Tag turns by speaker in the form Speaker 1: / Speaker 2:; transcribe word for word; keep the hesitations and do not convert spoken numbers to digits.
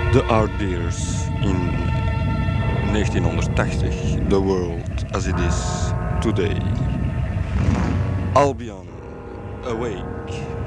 Speaker 1: The Outbeers in negentienhonderdtachtig. The World as it is today. Albion, Awake.